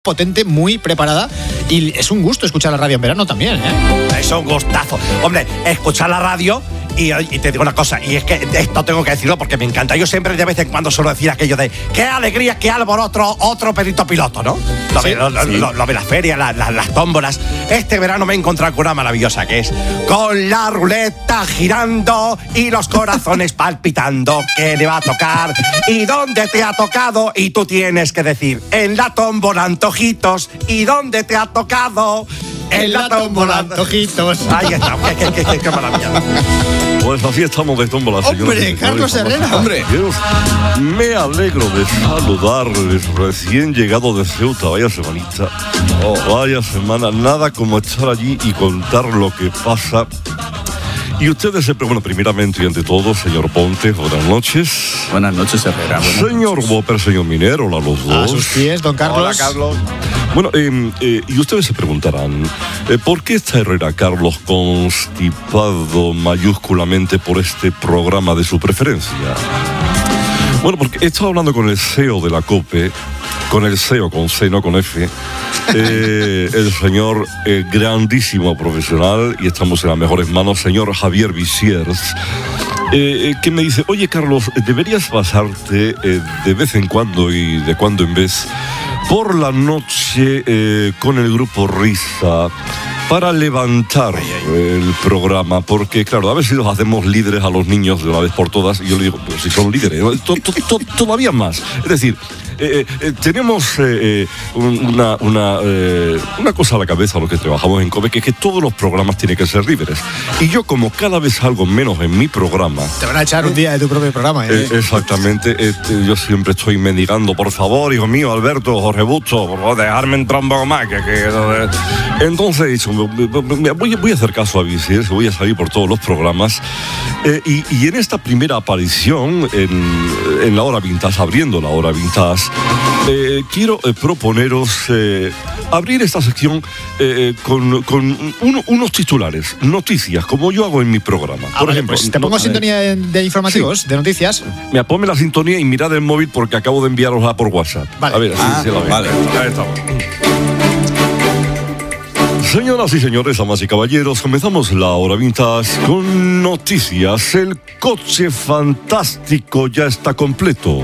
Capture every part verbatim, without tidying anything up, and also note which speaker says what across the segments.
Speaker 1: potente, muy preparada, y es un gusto escuchar la radio en verano también, ¿eh?
Speaker 2: Es un gustazo. Hombre, escuchar la radio y, y te digo una cosa, y es que esto tengo que decirlo porque me encanta. Yo siempre de vez en cuando suelo decir aquello de qué alegría, qué alboroto, otro perito piloto, ¿no? Lo,
Speaker 1: Sí,
Speaker 2: de, lo,
Speaker 1: sí.
Speaker 2: lo, lo de la feria, la, la, las tómbolas. Este verano me he encontrado con una maravillosa que es con la ruleta girando y los corazones palpitando. ¿Qué le va a tocar? ¿Y dónde te ha tocado? Y tú tienes que decir en la tómbola antojitos. ¿Y dónde te ha tocado? En la tómbola antojitos. Ahí está, qué, qué, qué, qué maravilla.
Speaker 3: Pues así estamos de tómbola, señores.
Speaker 1: Hombre, Carlos Herrera, hombre.
Speaker 3: Me alegro de saludarles recién llegado de Ceuta. Vaya semanita. Oh, vaya semana. Nada como estar allí y contar lo que pasa. Y ustedes se preguntan, primeramente y ante todo, señor Ponte, buenas noches.
Speaker 4: Buenas noches, Herrera. Buenas
Speaker 3: señor
Speaker 4: noches.
Speaker 3: Boper, señor Minero, hola los dos.
Speaker 1: A sus pies, don Carlos.
Speaker 2: Hola, Carlos.
Speaker 3: Bueno, eh, eh, y ustedes se preguntarán, eh, ¿por qué está Herrera Carlos constipado mayúsculamente por este programa de su preferencia? Bueno, porque he estado hablando con el C E O de la COPE, con el C E O, con C, no con F, eh, el señor eh, grandísimo profesional, y estamos en las mejores manos, señor Javier Visiers, eh, que me dice, oye Carlos, deberías pasarte eh, de vez en cuando y de cuando en vez por la noche eh, con el grupo Risa para levantar el programa, porque claro, a ver si los hacemos líderes a los niños de una vez por todas, y yo le digo, pues si son líderes, to, to, to, todavía más. Es decir, eh, eh, tenemos eh, una, una, eh, una cosa a la cabeza los que trabajamos en COPE, que es que todos los programas tienen que ser líderes. Y yo, como cada vez salgo menos en mi programa...
Speaker 1: Te van a echar un día de tu propio programa, ¿eh?
Speaker 3: Eh, exactamente, este, yo siempre estoy mendigando, por favor, hijo mío, Alberto, Jorge Busto, por favor, dejarme entrar un poco más. Que, que, eh. Entonces he dicho, voy, voy a hacer caso a Visiers, voy a salir por todos los programas, eh, y, y en esta primera aparición en, en la hora vintage, abriendo la hora vintage, eh, quiero eh, proponeros eh, abrir esta sección eh, con, con uno, unos titulares, noticias, como yo hago en mi programa.
Speaker 1: Ah,
Speaker 3: por
Speaker 1: vale,
Speaker 3: ejemplo,
Speaker 1: pues te pongo
Speaker 3: no,
Speaker 1: sintonía de, de informativos,
Speaker 3: sí.
Speaker 1: de noticias.
Speaker 3: Mira, ponme la sintonía y mirad el móvil porque acabo de enviarosla por WhatsApp.
Speaker 1: Vale.
Speaker 3: A ver, así
Speaker 4: Ah,
Speaker 3: se la ve.
Speaker 4: vale.
Speaker 3: Ahí estamos. Señoras y señores, damas y caballeros, comenzamos la hora vintage con noticias. El coche fantástico ya está completo.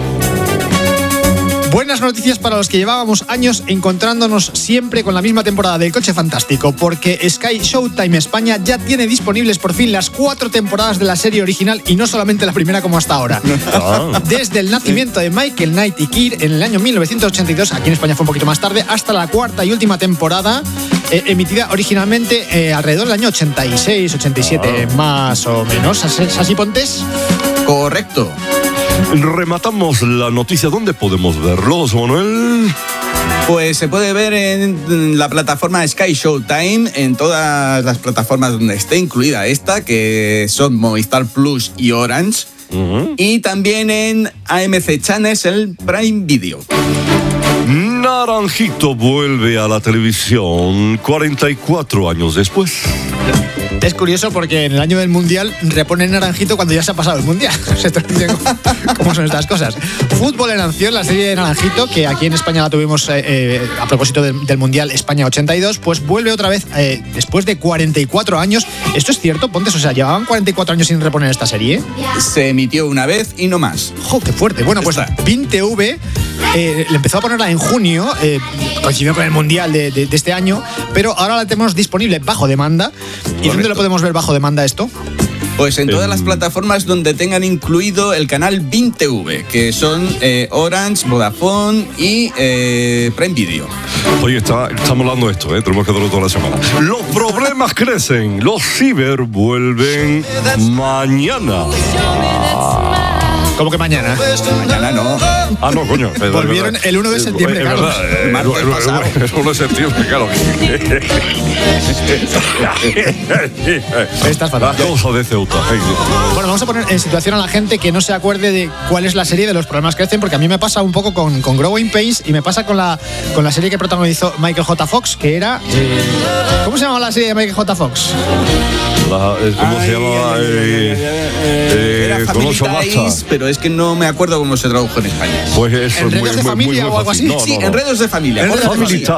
Speaker 1: Buenas noticias para los que llevábamos años encontrándonos siempre con la misma temporada del Coche Fantástico, porque Sky Showtime España ya tiene disponibles por fin las cuatro temporadas de la serie original y no solamente la primera como hasta ahora.
Speaker 3: Ah.
Speaker 1: Desde el nacimiento de Michael Knight y Keir en el año mil novecientos ochenta y dos, aquí en España fue un poquito más tarde, hasta la cuarta y última temporada, eh, emitida originalmente eh, alrededor del año ochenta y seis, ochenta y siete, ah. más o menos. ¿Así, Pontes?
Speaker 4: Correcto.
Speaker 3: Rematamos la noticia. ¿Dónde podemos verlo, José Manuel?
Speaker 4: Pues se puede ver en la plataforma Sky Showtime, en todas las plataformas donde esté incluida esta, que son Movistar Plus y Orange, uh-huh. y también en A M C Channels, el Prime Video.
Speaker 3: Naranjito vuelve a la televisión cuarenta y cuatro años después.
Speaker 1: Es curioso porque en el año del Mundial reponen Naranjito cuando ya se ha pasado el Mundial. Se te dicen cómo son estas cosas. Fútbol en acción, la serie de Naranjito, que aquí en España la tuvimos eh, eh, a propósito del, del Mundial España ochenta y dos, pues vuelve otra vez eh, después de cuarenta y cuatro años. ¿Esto es cierto, Pontes? O sea, ¿llevaban cuarenta y cuatro años sin reponer esta serie?
Speaker 4: Se emitió una vez y no más.
Speaker 1: ¡Jo, qué fuerte! Bueno, pues V I N T V eh, le empezó a ponerla en junio, eh, coincidió con el Mundial de, de, de este año, pero ahora la tenemos disponible bajo demanda. ¿Y dónde lo podemos ver bajo demanda esto?
Speaker 4: Pues en todas
Speaker 3: eh,
Speaker 4: las plataformas donde tengan incluido el canal V I N T V, que son eh, Orange, Vodafone y eh, Prime Video.
Speaker 3: Oye, está, estamos hablando de esto, ¿eh? Tenemos que darlo toda la semana. Los problemas crecen, los ciber vuelven mañana.
Speaker 1: ¿Cómo que mañana?
Speaker 4: Mañana no.
Speaker 3: Ah, no, coño.
Speaker 1: Volvieron el uno de septiembre,
Speaker 3: es
Speaker 1: Carlos.
Speaker 3: verdad, el,
Speaker 4: Martes
Speaker 3: el,
Speaker 4: pasado.
Speaker 3: el, el uno de septiembre, claro.
Speaker 1: Estás fatal.
Speaker 3: La cosa de Ceuta.
Speaker 1: Bueno, vamos a poner en situación a la gente que no se acuerde de cuál es la serie de los problemas que crecen, porque a mí me pasa un poco con, con Growing Pains y me pasa con la, con la serie que protagonizó Michael J. Fox, que era... Eh, ¿Cómo se llama la serie de Michael J. Fox?
Speaker 3: La- eh, ¿Cómo se llamaba?
Speaker 4: Ay, ay, ay,
Speaker 3: Eh,
Speaker 4: ay, ay, ay,
Speaker 3: eh,
Speaker 4: Era
Speaker 3: con
Speaker 4: Family
Speaker 3: ocho
Speaker 4: Ties,
Speaker 3: marchas.
Speaker 4: pero es que no me acuerdo cómo se tradujo en España.
Speaker 3: Pues eso es muy,
Speaker 1: ¿Enredos de
Speaker 3: muy, muy,
Speaker 1: familia
Speaker 3: muy
Speaker 1: o algo
Speaker 3: fácil.
Speaker 1: así?
Speaker 3: No,
Speaker 4: Sí,
Speaker 3: no, no.
Speaker 4: enredos de familia.
Speaker 1: Enredos de
Speaker 4: correcto,
Speaker 3: Family
Speaker 4: sí.
Speaker 3: Ties.